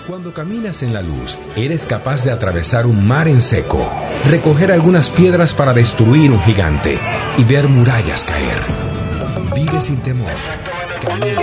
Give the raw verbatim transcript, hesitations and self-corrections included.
Cuando caminas en la luz, eres capaz de atravesar un mar en seco, recoger algunas piedras para destruir un gigante y ver murallas caer. Vive sin temor. Camina.